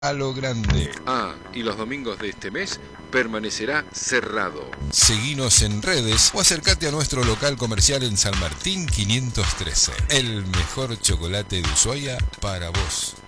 a lo grande. Ah, y los domingos de este mes permanecerá cerrado. Seguinos en redes o acércate a nuestro local comercial en San Martín 513. El mejor chocolate de Ushuaia para vos.